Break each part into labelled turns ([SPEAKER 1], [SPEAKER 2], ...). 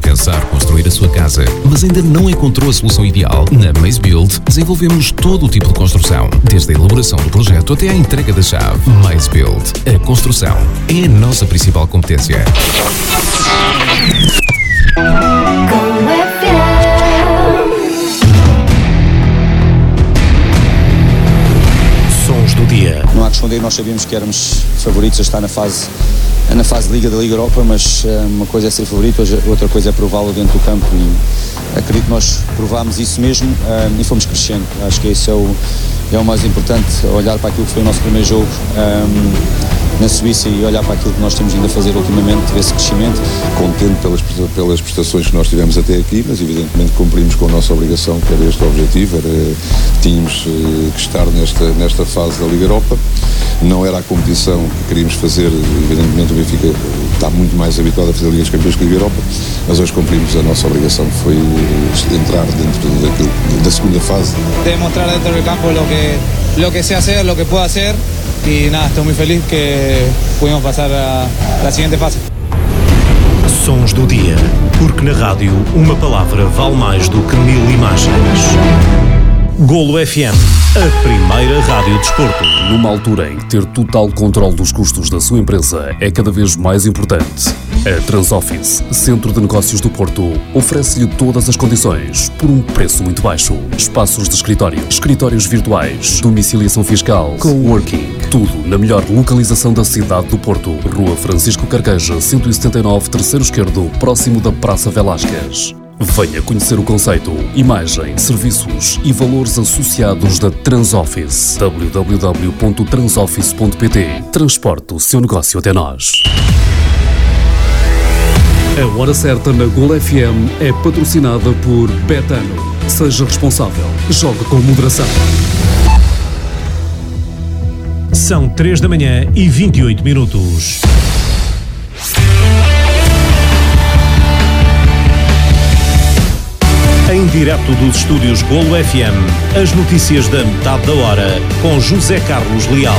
[SPEAKER 1] pensar construir a sua casa, mas ainda não encontrou a solução ideal? Na Maze Build, desenvolvemos todo o tipo de construção, desde a elaboração do projeto até à entrega da chave. Maze Build. A construção é a nossa principal competência.
[SPEAKER 2] Sons do dia.
[SPEAKER 3] Não há que esconder, nós sabíamos que éramos favoritos a estar na fase de Liga da Liga Europa, mas uma coisa é ser favorito, outra coisa é prová-lo dentro do campo, e acredito que nós provámos isso mesmo e fomos crescendo. Acho que esse é o mais importante, olhar para aquilo que foi o nosso primeiro jogo na Suíça e olhar para aquilo que nós temos vindo a fazer ultimamente, esse crescimento.
[SPEAKER 4] Contente pelas prestações que nós tivemos até aqui, mas evidentemente cumprimos com a nossa obrigação, que era este o objetivo, tínhamos que estar nesta fase da Liga Europa. Não era a competição que queríamos fazer, evidentemente o Benfica está muito mais habituado a fazer Ligas Campeões que a Liga Europa, mas hoje cumprimos a nossa obrigação, que foi entrar dentro da segunda fase.
[SPEAKER 5] Demostrar dentro do campo lo que sé hacer, lo que puedo hacer, y nada, estoy muy feliz que pudimos pasar a la siguiente fase.
[SPEAKER 2] Sons do dia, porque na rádio uma palavra vale mais do que 1000 imagens. Golo FM, a primeira rádio desporto.
[SPEAKER 6] Numa altura em que ter total controle dos custos da sua empresa é cada vez mais importante, a Transoffice, Centro de Negócios do Porto, oferece-lhe todas as condições por um preço muito baixo. Espaços de escritório, escritórios virtuais, domiciliação fiscal, coworking, tudo na melhor localização da cidade do Porto. Rua Francisco Carqueja, 179, terceiro esquerdo, próximo da Praça Velásquez. Venha conhecer o conceito, imagem, serviços e valores associados da Transoffice. www.transoffice.pt. Transporte o seu negócio até nós. A hora certa na Golo FM é patrocinada por Betano. Seja responsável. Jogue com moderação.
[SPEAKER 2] São 3 da manhã e 28 minutos. Em direto dos estúdios Golo FM, as notícias da metade da hora, com José Carlos Leal.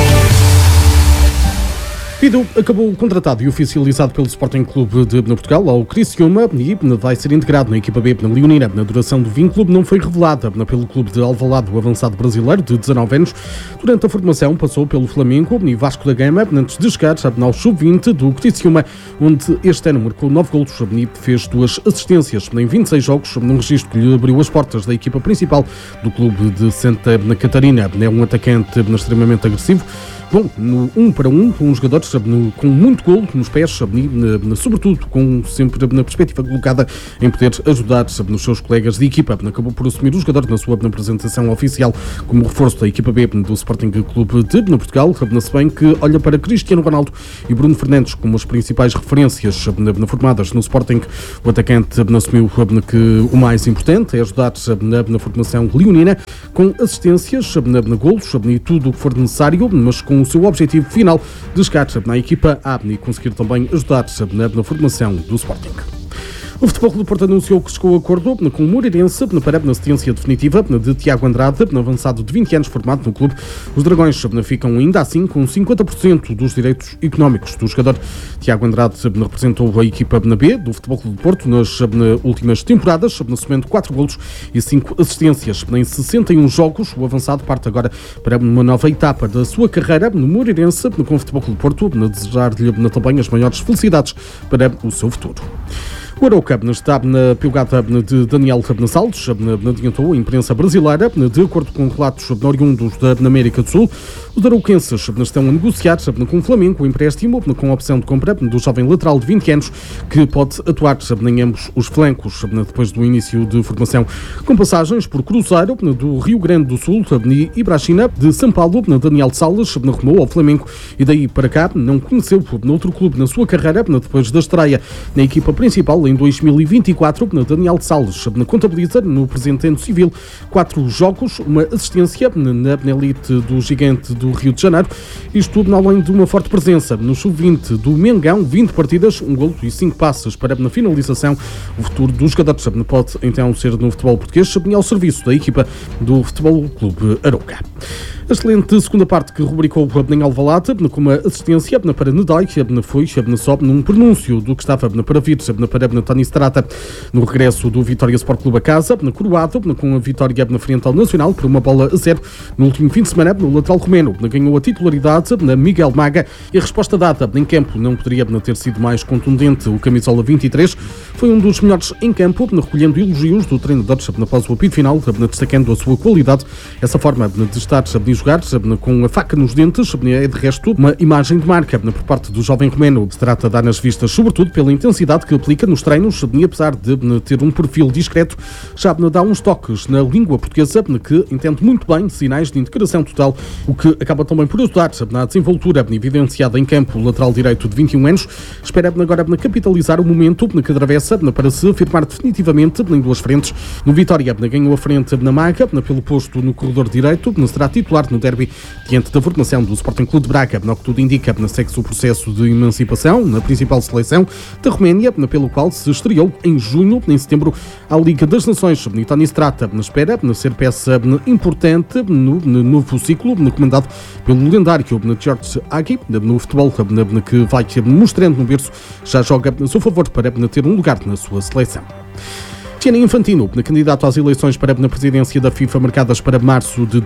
[SPEAKER 7] Pido acabou contratado e oficializado pelo Sporting Clube de Portugal ao Criciúma e vai ser integrado na equipa B na Leonina. Na duração do vínculo não foi revelada pelo clube de Alvalade, o avançado brasileiro de 19 anos. Durante a formação passou pelo Flamengo e Vasco da Gama antes de chegar ao sub-20 do Criciúma, onde este ano marcou 9 golos e fez 2 assistências em 26 jogos, num registro que lhe abriu as portas da equipa principal do clube de Santa Catarina. É um atacante extremamente agressivo. Bom, no 1 para 1, um jogador com muito golo nos pés, sobretudo com sempre na perspectiva colocada em poder ajudar nos seus colegas de equipa. Acabou por assumir o jogador na sua apresentação oficial como reforço da equipa B do Sporting Clube de Portugal, se bem que olha para Cristiano Ronaldo e Bruno Fernandes como as principais referências formadas no Sporting. O atacante assumiu que o mais importante é ajudar na formação leonina com assistências, golos e tudo o que for necessário, mas com o seu objetivo final de chegar na equipa A e conseguir também ajudar na formação do Sporting. O Futebol Clube do Porto anunciou que chegou a acordo com o Moreirense para a cedência definitiva de Tiago Andrade, avançado de 20 anos formado no clube. Os Dragões ficam ainda assim com 50% dos direitos económicos do jogador. Tiago Andrade representou a equipa na B do Futebol Clube do Porto nas últimas temporadas, somando 4 golos e 5 assistências em 61 jogos. O avançado parte agora para uma nova etapa da sua carreira no Moreirense, com o Futebol Clube do Porto, a desejar-lhe também as maiores felicidades para o seu futuro. O Arouca está na pegada de Daniel Salles, adiantou a imprensa brasileira. De acordo com relatos oriundos da América do Sul, os arauquenses estão a negociar com o Flamengo o empréstimo com a opção de compra do jovem lateral de 20 anos que pode atuar em ambos os flancos depois do início de formação, com passagens por Cruzeiro, do Rio Grande do Sul e Brachina, de São Paulo. Daniel Salles rumou ao Flamengo e daí para cá não conheceu outro clube na sua carreira depois da estreia na equipa principal em 2024. Daniel Salles contabiliza no presente ano civil 4 jogos, uma assistência na elite do Gigante do Rio de Janeiro, isto tudo além de uma forte presença no sub-20 do Mengão, 20 partidas, 1 golo e 5 passes para na finalização. O futuro dos jogadores pode então ser no futebol português ao serviço da equipa do Futebol Clube Arouca. A excelente segunda parte que rubricou em Alvalade, com uma assistência para Nedai, foi só num pronúncio do que estava para vir, para Tony Strata, no regresso do Vitória Sport Clube a casa, coroado, com a vitória na frente ao Nacional, por 1-0 no último fim de semana, no lateral romeno, ganhou a titularidade na Miguel Maga e a resposta dada em campo não poderia ter sido mais contundente. O camisola 23 foi um dos melhores em campo, recolhendo elogios do treinador após o apito final, destacando a sua qualidade. Essa forma de estar a jogar com a faca nos dentes é de resto uma imagem de marca por parte do jovem romeno. Se trata de dar nas vistas, sobretudo pela intensidade que aplica nos treinos e apesar de ter um perfil discreto, já dá uns toques na língua portuguesa que entende muito bem sinais de integração total, o que acaba também por ajudar na desenvoltura evidenciada em campo. O lateral direito de 21 anos espera agora capitalizar o momento que atravessa para se afirmar definitivamente em duas frentes. No Vitória ganhou a frente na Maga pelo posto no corredor direito, será titular no derby diante da formação do Sporting Clube de Braga. No que tudo indica, segue-se o processo de emancipação na principal seleção da Roménia, pelo qual se estreou em junho, em setembro, à Liga das Nações. Tony Strata espera ser peça importante no novo ciclo comandado pelo lendário George Agui, no futebol que vai mostrando no berço, já joga a seu favor para ter um lugar na sua seleção. Gianni Infantino, candidato às eleições para a presidência da FIFA marcadas para março de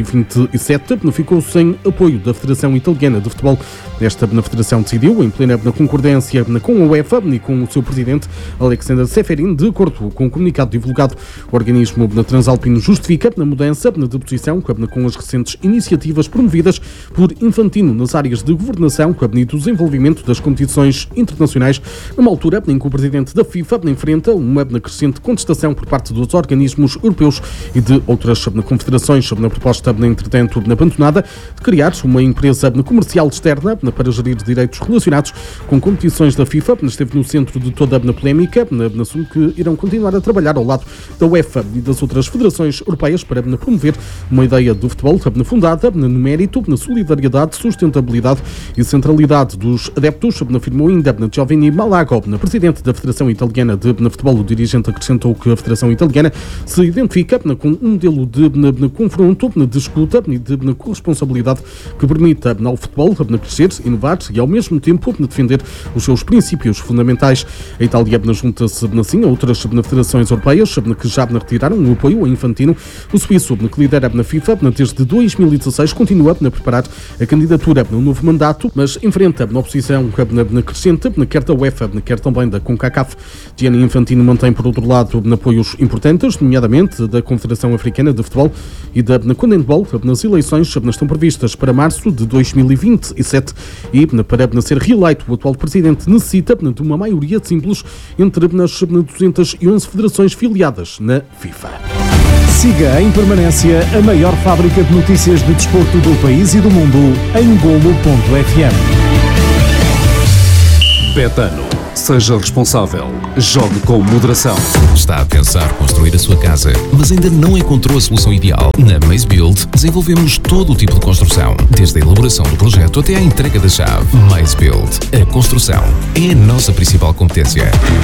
[SPEAKER 7] 2027, ficou sem apoio da Federação Italiana de Futebol. Esta federação decidiu, em plena concordância com a UEFA e com o seu presidente, Alexander Seferin, de acordo com o comunicado divulgado. O organismo transalpino justifica a mudança de posição com as recentes iniciativas promovidas por Infantino nas áreas de governação e do desenvolvimento das competições internacionais, numa altura em que o presidente da FIFA enfrenta uma crescente contestação por parte dos organismos europeus e de outras confederações na proposta, entretanto, abandonada, de criar uma empresa comercial externa para gerir direitos relacionados com competições da FIFA. Esteve no centro de toda a polémica, assunto que irão continuar a trabalhar ao lado da UEFA e das outras federações europeias para promover uma ideia do futebol fundada no mérito, na solidariedade, sustentabilidade e centralidade dos adeptos, afirmou ainda Giovanni Malago, presidente da Federação Italiana de Futebol. O dirigente acrescentou que a Federação Italiana se identifica com um modelo de confronto, de escuta e de corresponsabilidade que permita ao futebol crescer, inovar e ao mesmo tempo defender os seus princípios fundamentais. A Itália junta-se assim a outras federações europeias que já retiraram o apoio a Infantino. O suíço, que lidera na FIFA desde 2016, continua a preparar a candidatura no novo mandato, mas enfrenta a oposição crescente, quer da UEFA, quer também da CONCACAF. Gianni Infantino mantém, por outro lado, apoios importantes, nomeadamente da Confederação Africana de Futebol e da CONMEBOL. Nas eleições estão previstas para março de 2027 e, para ser reeleito, o atual presidente necessita de uma maioria simples entre as 211 federações filiadas na FIFA.
[SPEAKER 2] Siga em permanência a maior fábrica de notícias de desporto do país e do mundo em Golo.fm.
[SPEAKER 6] Betano. Seja responsável. Jogue com moderação.
[SPEAKER 1] Está a pensar construir a sua casa, mas ainda não encontrou a solução ideal? Na Maze Build desenvolvemos todo o tipo de construção, desde a elaboração do projeto até à entrega da chave. Maze Build. A construção é a nossa principal competência.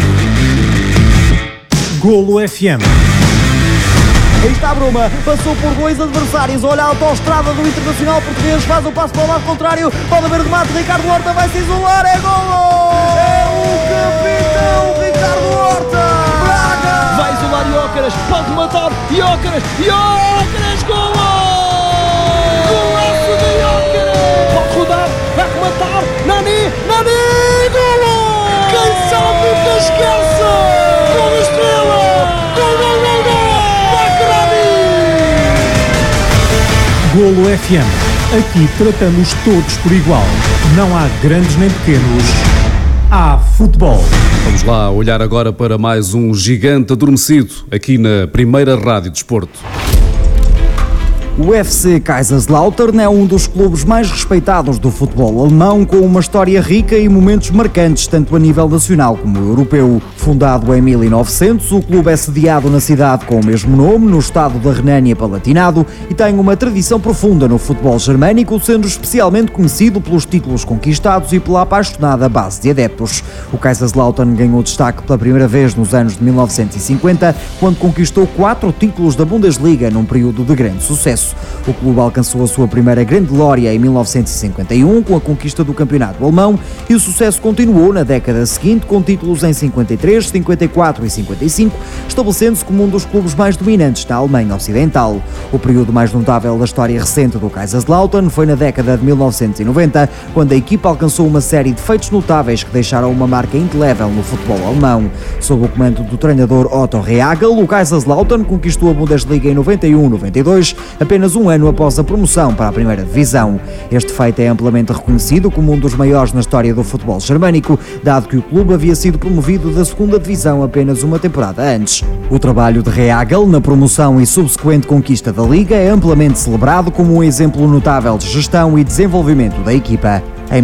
[SPEAKER 2] Golo FM.
[SPEAKER 8] Aí está a Bruma, passou por dois adversários, olha a autoestrada do Internacional Português, faz o passo para o lado contrário, pode haver remate, Ricardo Horta vai se isolar, é golo! É o capitão Ricardo Horta! Braga! Vai isolar Jóqueres, pode matar Jóqueres, golo! Golaço de Jóqueres! Pode rodar, vai rematar, Nani, golo! Quem sabe o que esquece? Golo estrela!
[SPEAKER 2] Golo FM. Aqui tratamos todos por igual. Não há grandes nem pequenos. Há futebol.
[SPEAKER 6] Vamos lá olhar agora para mais um gigante adormecido aqui na Primeira Rádio Desporto.
[SPEAKER 9] O FC Kaiserslautern é um dos clubes mais respeitados do futebol alemão, com uma história rica e momentos marcantes, tanto a nível nacional como europeu. Fundado em 1900, o clube é sediado na cidade com o mesmo nome, no estado da Renânia-Palatinado, e tem uma tradição profunda no futebol germânico, sendo especialmente conhecido pelos títulos conquistados e pela apaixonada base de adeptos. O Kaiserslautern ganhou destaque pela primeira vez nos anos de 1950, quando conquistou 4 títulos da Bundesliga num período de grande sucesso. sucesso. O clube alcançou a sua primeira grande glória em 1951 com a conquista do campeonato alemão e o sucesso continuou na década seguinte com títulos em 53, 54 e 55, estabelecendo-se como um dos clubes mais dominantes na Alemanha Ocidental. O período mais notável da história recente do Kaiserslautern foi na década de 1990, quando a equipa alcançou uma série de feitos notáveis que deixaram uma marca indelével no futebol alemão. Sob o comando do treinador Otto Rehhagel, o Kaiserslautern conquistou a Bundesliga em 91-92, apenas um ano após a promoção para a primeira divisão. Este feito é amplamente reconhecido como um dos maiores na história do futebol germânico, dado que o clube havia sido promovido da segunda divisão apenas uma temporada antes. O trabalho de Rehhagel na promoção e subsequente conquista da Liga é amplamente celebrado como um exemplo notável de gestão e desenvolvimento da equipa. Em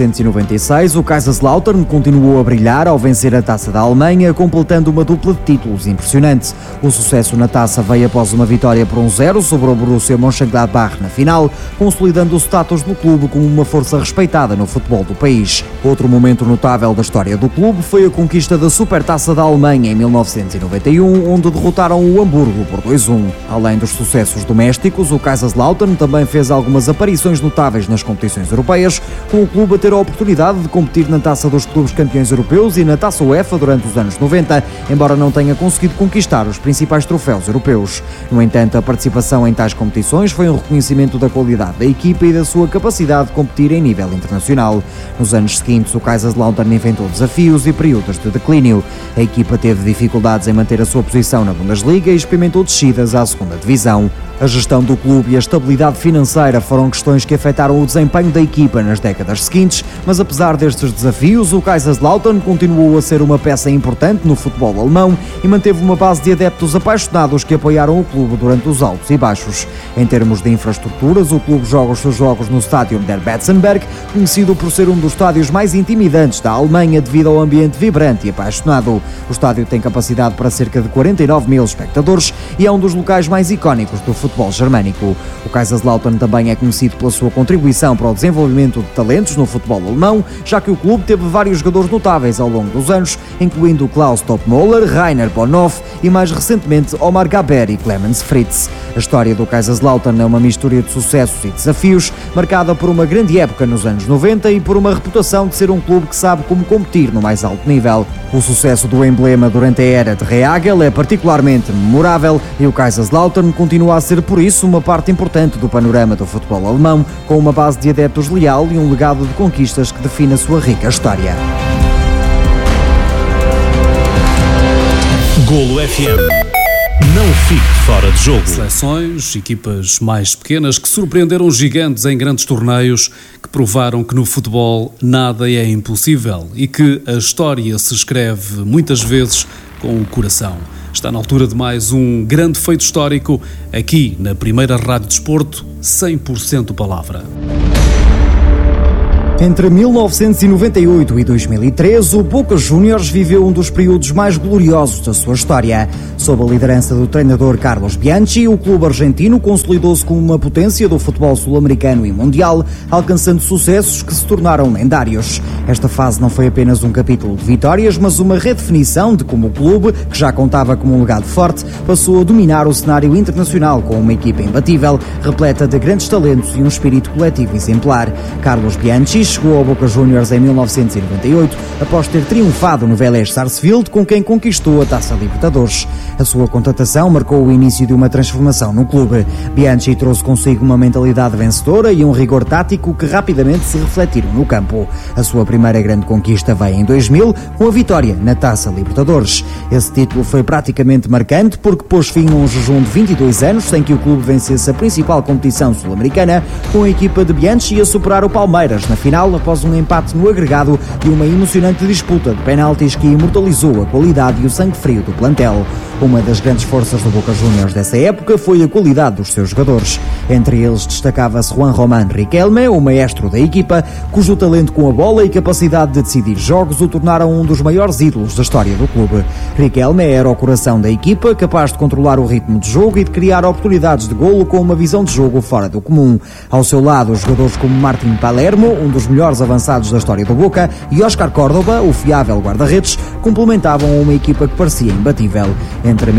[SPEAKER 9] 1996, o Kaiserslautern continuou a brilhar ao vencer a Taça da Alemanha, completando uma dupla de títulos impressionante. O sucesso na Taça veio após uma vitória por 1-0 sobre o Borussia Mönchengladbach na final, consolidando o status do clube como uma força respeitada no futebol do país. Outro momento notável da história do clube foi a conquista da Supertaça da Alemanha em 1991, onde derrotaram o Hamburgo por 2-1. Além dos sucessos domésticos, o Kaiserslautern também fez algumas aparições notáveis nas competições europeias, com o clube a ter a oportunidade de competir na Taça dos Clubes Campeões Europeus e na Taça UEFA durante os anos 90, embora não tenha conseguido conquistar os principais troféus europeus. No entanto, a participação em tais competições foi um reconhecimento da qualidade da equipa e da sua capacidade de competir em nível internacional. Nos anos seguintes, o Kaiserslautern inventou desafios e períodos de declínio. A equipa teve dificuldades em manter a sua posição na Bundesliga e experimentou descidas à segunda divisão. A gestão do clube e a estabilidade financeira foram questões que afetaram o desempenho da equipa nas décadas seguintes, mas apesar destes desafios, o Kaiserslautern continuou a ser uma peça importante no futebol alemão e manteve uma base de adeptos apaixonados que apoiaram o clube durante os altos e baixos. Em termos de infraestruturas, o clube joga os seus jogos no Stadion der Betzenberg, conhecido por ser um dos estádios mais intimidantes da Alemanha devido ao ambiente vibrante e apaixonado. O estádio tem capacidade para cerca de 49 mil espectadores e é um dos locais mais icónicos do futebol germânico. O Kaiserslautern também é conhecido pela sua contribuição para o desenvolvimento de talentos no futebol alemão, já que o clube teve vários jogadores notáveis ao longo dos anos, incluindo Klaus Toppmöller, Rainer Bonhoff e mais recentemente Omar Gaber e Clemens Fritz. A história do Kaiserslautern é uma mistura de sucessos e desafios, marcada por uma grande época nos anos 90 e por uma reputação de ser um clube que sabe como competir no mais alto nível. O sucesso do emblema durante a era de Rehhagel é particularmente memorável e o Kaiserslautern continua a ser por isso uma parte importante do panorama do futebol alemão, com uma base de adeptos leal e um legado de conquistas que define a sua rica história.
[SPEAKER 2] Golo FM. Não fique fora de jogo.
[SPEAKER 6] Seleções, equipas mais pequenas que surpreenderam gigantes em grandes torneios, que provaram que no futebol nada é impossível e que a história se escreve muitas vezes com o coração. Está na altura de mais um grande feito histórico aqui na primeira Rádio Desporto, 100% palavra.
[SPEAKER 9] Entre 1998 e 2003, o Boca Juniors viveu um dos períodos mais gloriosos da sua história. Sob a liderança do treinador Carlos Bianchi, o clube argentino consolidou-se como uma potência do futebol sul-americano e mundial, alcançando sucessos que se tornaram lendários. Esta fase não foi apenas um capítulo de vitórias, mas uma redefinição de como o clube, que já contava com um legado forte, passou a dominar o cenário internacional com uma equipa imbatível, repleta de grandes talentos e um espírito coletivo exemplar. Carlos Bianchi chegou ao Boca Juniors em 1998, após ter triunfado no Vélez Sarsfield, com quem conquistou a Taça Libertadores. A sua contratação marcou o início de uma transformação no clube. Bianchi trouxe consigo uma mentalidade vencedora e um rigor tático que rapidamente se refletiram no campo. A sua primeira grande conquista veio em 2000, com a vitória na Taça Libertadores. Esse título foi praticamente marcante porque pôs fim a um jejum de 22 anos sem que o clube vencesse a principal competição sul-americana, com a equipa de Bianchi a superar o Palmeiras na final após um empate no agregado e uma emocionante disputa de penaltis que imortalizou a qualidade e o sangue frio do plantel. Uma das grandes forças do Boca Juniors dessa época foi a qualidade dos seus jogadores. Entre eles destacava-se Juan Román Riquelme, o maestro da equipa, cujo talento com a bola e capacidade de decidir jogos o tornaram um dos maiores ídolos da história do clube. Riquelme era o coração da equipa, capaz de controlar o ritmo de jogo e de criar oportunidades de golo com uma visão de jogo fora do comum. Ao seu lado, jogadores como Martín Palermo, um dos melhores avançados da história do Boca, e Óscar Córdoba, o fiável guarda-redes, complementavam uma equipa que parecia imbatível. Entre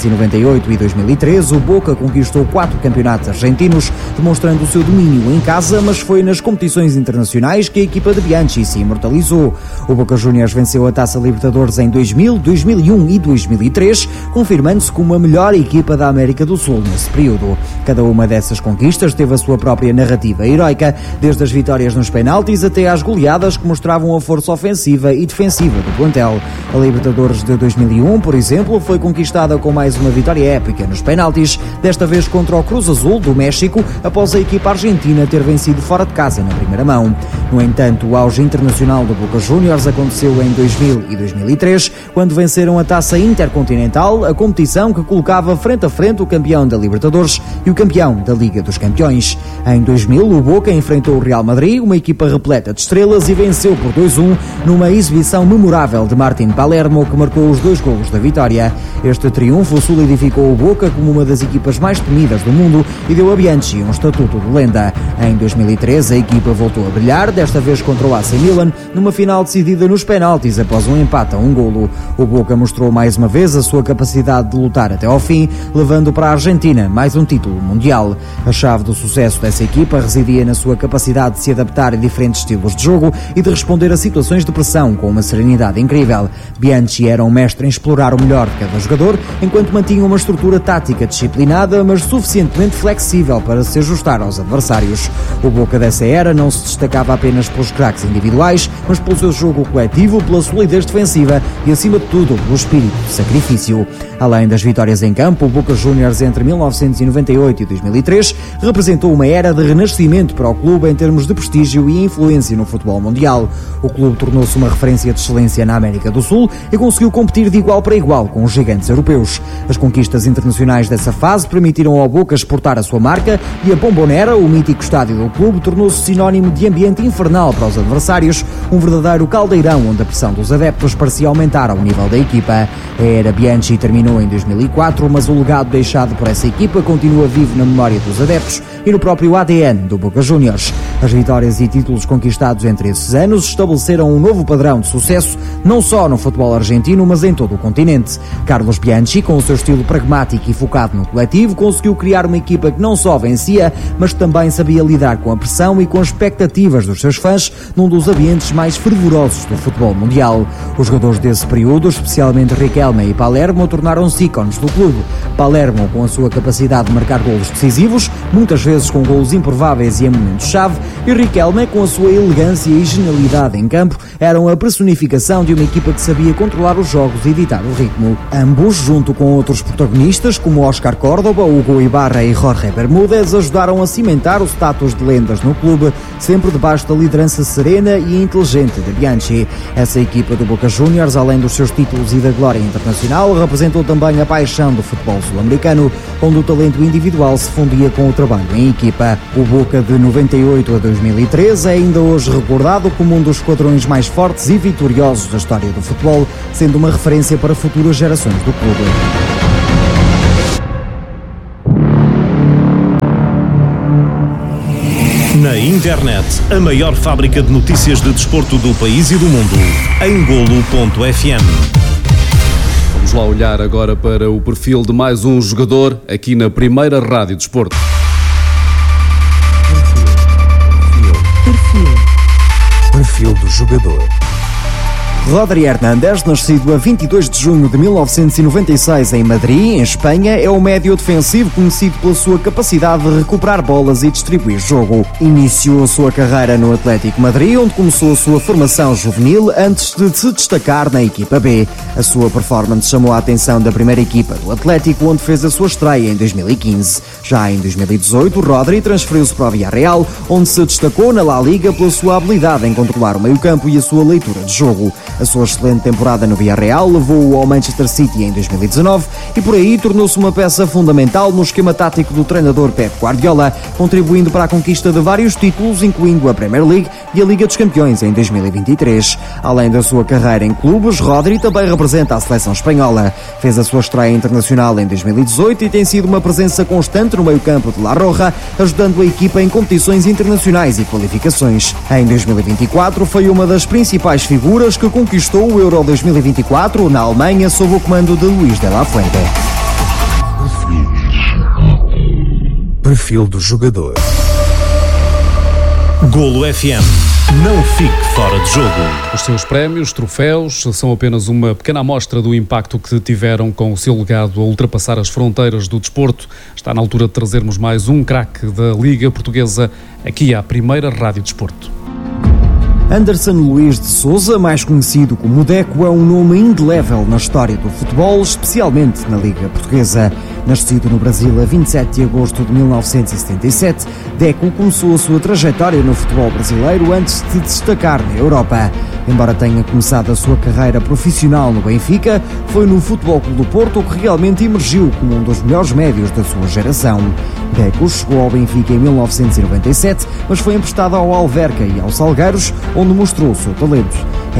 [SPEAKER 9] 1998 e 2013, o Boca conquistou 4 campeonatos argentinos, demonstrando o seu domínio em casa, mas foi nas competições internacionais que a equipa de Bianchi se imortalizou. O Boca Juniors venceu a Taça Libertadores em 2000, 2001 e 2003, confirmando-se como a melhor equipa da América do Sul nesse período. Cada uma dessas conquistas teve a sua própria narrativa heroica, desde as vitórias nos penaltis até às goleadas que mostravam a força ofensiva e defensiva do plantel. A Libertadores de 2001, por exemplo, foi conquistada com mais uma vitória épica nos penaltis, desta vez contra o Cruz Azul do México, após a equipa argentina ter vencido fora de casa na primeira mão. No entanto, o auge internacional do Boca Juniors aconteceu em 2000 e 2003, quando venceram a Taça Intercontinental, a competição que colocava frente a frente o campeão da Libertadores e o campeão da Liga dos Campeões. Em 2000, o Boca enfrentou o Real Madrid, uma equipa repleta de estrelas, e venceu por 2-1 numa exibição memorável de Martín Palermo, que marcou os 2 golos da vitória. Este triunfo solidificou o Boca como uma das equipas mais temidas do mundo e deu a Bianchi um estatuto de lenda. Em 2013, a equipa voltou a brilhar, desta vez contra o AC Milan, numa final decidida nos penaltis após um empate a 1 golo. O Boca mostrou mais uma vez a sua capacidade de lutar até ao fim, levando para a Argentina mais um título mundial. A chave do sucesso dessa equipa residia na sua capacidade de se adaptar a diferentes estilos de jogo e de responder a situações de pressão com uma serenidade incrível. Bianchi era um mestre em explorar o melhor de cada jogador, enquanto mantinha uma estrutura tática disciplinada, mas suficientemente flexível para se ajustar aos adversários. O Boca dessa era não se destacava apenas pelos craques individuais, mas pelo seu jogo coletivo, pela solidez defensiva e, acima de tudo, pelo espírito de sacrifício. Além das vitórias em campo, o Boca Juniors entre 1998 e 2003 representou uma era de renascimento para o clube em termos de prestígio e influência no futebol mundial. O clube tornou-se uma referência de excelência na América do Sul e conseguiu competir de igual para igual com os gigantes europeus. As conquistas internacionais dessa fase permitiram ao Boca exportar a sua marca e a Bombonera, o mítico estádio do clube, tornou-se sinónimo de ambiente infernal para os adversários, um verdadeiro caldeirão onde a pressão dos adeptos parecia aumentar ao nível da equipa. A era Bianchi terminou em 2004, mas o legado deixado por essa equipa continua vivo na memória dos adeptos e no próprio ADN do Boca Juniors. As vitórias e títulos conquistados entre esses anos estabeleceram um novo padrão de sucesso, não só no futebol argentino, mas em todo o continente. Carlos Bianchi, com o seu estilo pragmático e focado no coletivo, conseguiu criar uma equipa que não só vencia, mas também sabia lidar com a pressão e com as expectativas dos seus fãs num dos ambientes mais fervorosos do futebol mundial. Os jogadores desse período, especialmente Riquelme e Palermo, tornaram-se ícones do clube. Palermo, com a sua capacidade de marcar golos decisivos, muitas vezes com golos improváveis e em momentos-chave, e Riquelme, com a sua elegância e genialidade em campo, eram a personificação de uma equipa que sabia controlar os jogos e ditar o ritmo. Ambos, junto com outros protagonistas como Oscar Córdoba, Hugo Ibarra e Jorge Bermúdez, ajudaram a cimentar o status de lendas no clube, sempre debaixo da liderança serena e inteligente de Bianchi. Essa equipa do Boca Juniors, além dos seus títulos e da glória internacional, representou também a paixão do futebol sul-americano, onde o talento individual se fundia com o trabalho em equipa. O Boca de 98 a 2013 é ainda hoje recordado como um dos esquadrões mais fortes e vitoriosos da história do futebol, sendo uma referência para futuras gerações do clube.
[SPEAKER 2] Na internet, a maior fábrica de notícias de desporto do país e do mundo, em Golo.fm.
[SPEAKER 6] Vamos lá olhar agora para o perfil de mais um jogador aqui na primeira Rádio Desporto.
[SPEAKER 10] Perfil do jogador.
[SPEAKER 9] Rodri Hernández, nascido a 22 de junho de 1996 em Madrid, em Espanha, é um médio defensivo conhecido pela sua capacidade de recuperar bolas e distribuir jogo. Iniciou a sua carreira no Atlético Madrid, onde começou a sua formação juvenil antes de se destacar na equipa B. A sua performance chamou a atenção da primeira equipa do Atlético, onde fez a sua estreia em 2015. Já em 2018, Rodri transferiu-se para o Villarreal, onde se destacou na La Liga pela sua habilidade em controlar o meio-campo e a sua leitura de jogo. A sua excelente temporada no Villarreal levou-o ao Manchester City em 2019 e por aí tornou-se uma peça fundamental no esquema tático do treinador Pep Guardiola, contribuindo para a conquista de vários títulos, incluindo a Premier League e a Liga dos Campeões em 2023. Além da sua carreira em clubes, Rodri também representa a seleção espanhola. Fez a sua estreia internacional em 2018 e tem sido uma presença constante no meio-campo de La Roja, ajudando a equipa em competições internacionais e qualificações. Em 2024 foi uma das principais figuras que conquistou conquistou o Euro 2024 na Alemanha sob o comando de Luís de la Fuente.
[SPEAKER 10] Perfil do jogador.
[SPEAKER 2] Golo FM. Não fique fora de jogo.
[SPEAKER 6] Os seus prémios, troféus, são apenas uma pequena amostra do impacto que tiveram com o seu legado a ultrapassar as fronteiras do desporto. Está na altura de trazermos mais um craque da Liga Portuguesa aqui à primeira Rádio Desporto.
[SPEAKER 9] Anderson Luiz de Souza, mais conhecido como Deco, é um nome indelével na história do futebol, especialmente na Liga Portuguesa. Nascido no Brasil a 27 de agosto de 1977, Deco começou a sua trajetória no futebol brasileiro antes de destacar na Europa. Embora tenha começado a sua carreira profissional no Benfica, foi no Futebol Clube do Porto que realmente emergiu como um dos melhores médios da sua geração. Deco chegou ao Benfica em 1997, mas foi emprestado ao Alverca e aos Salgueiros, onde mostrou o seu talento. Em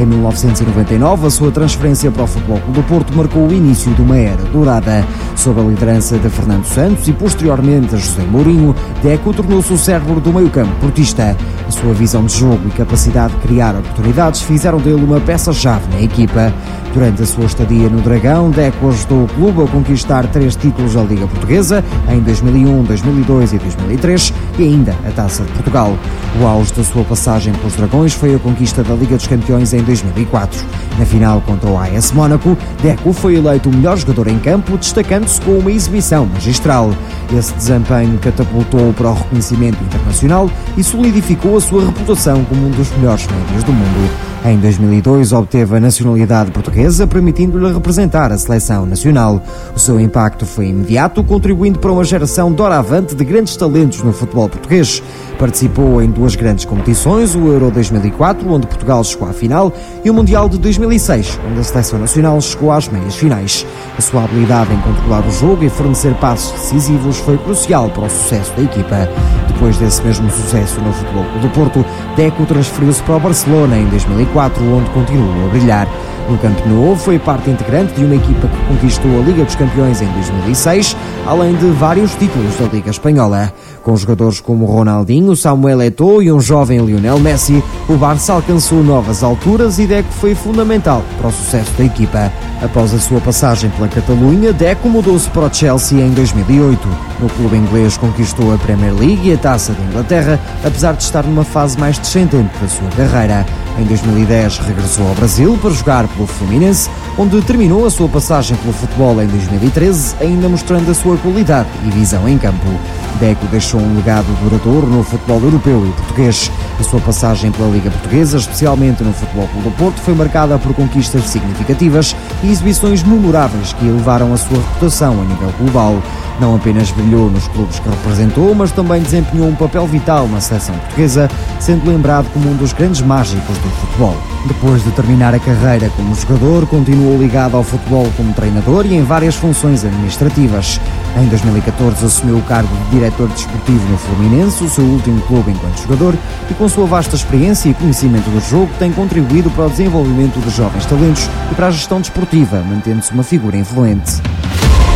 [SPEAKER 9] 1999, a sua transferência para o Futebol Clube do Porto marcou o início de uma era dourada. Sob a liderança de Fernando Santos e posteriormente a José Mourinho, Deco tornou-se o cérebro do meio-campo portista. A sua visão de jogo e capacidade de criar oportunidades fizeram dele uma peça-chave na equipa. Durante a sua estadia no Dragão, Deco ajudou o clube a conquistar 3 títulos da Liga Portuguesa em 2001, 2002 e 2003 e ainda a Taça de Portugal. O auge da sua passagem pelos Dragões foi a conquista da Liga dos Campeões em 2004. Na final contra o AS Mónaco, Deco foi eleito o melhor jogador em campo, destacando-se com uma exibição magistral. Esse desempenho catapultou para o reconhecimento internacional e solidificou a sua reputação como um dos melhores médios do mundo. Em 2002 obteve a nacionalidade portuguesa, permitindo-lhe representar a seleção nacional. O seu impacto foi imediato, contribuindo para uma geração doravante de grandes talentos no futebol português. Participou em 2 grandes competições, o Euro 2004, onde Portugal chegou à final, e o Mundial de 2006, onde a seleção nacional chegou às meias finais. A sua habilidade em controlar o jogo e fornecer passos decisivos foi crucial para o sucesso da equipa. Depois desse mesmo sucesso no Futebol Clube do Porto, Deco transferiu-se para o Barcelona em 2004, onde continuou a brilhar. No Camp Nou foi parte integrante de uma equipa que conquistou a Liga dos Campeões em 2006, além de vários títulos da Liga Espanhola. Com jogadores como Ronaldinho, Samuel Eto'o e um jovem Lionel Messi, o Barça alcançou novas alturas e Deco foi fundamental para o sucesso da equipa. Após a sua passagem pela Catalunha, Deco mudou-se para o Chelsea em 2008. No clube inglês conquistou a Premier League e a Taça de Inglaterra, apesar de estar numa fase mais descendente da sua carreira. Em 2010 regressou ao Brasil para jogar pelo Fluminense, onde terminou a sua passagem pelo futebol em 2013, ainda mostrando a sua qualidade e visão em campo. Deco deixou um legado duradouro no futebol europeu e português. A sua passagem pela Liga Portuguesa, especialmente no Futebol Clube do Porto, foi marcada por conquistas significativas e exibições memoráveis que elevaram a sua reputação a nível global. Não apenas brilhou nos clubes que representou, mas também desempenhou um papel vital na seleção portuguesa, sendo lembrado como um dos grandes mágicos do futebol. Depois de terminar a carreira como jogador, continuou ligado ao futebol como treinador e em várias funções administrativas. Em 2014 assumiu o cargo de diretor desportivo no Fluminense, o seu último clube enquanto jogador, e com sua vasta experiência e conhecimento do jogo tem contribuído para o desenvolvimento de jovens talentos e para a gestão desportiva, mantendo-se uma figura influente.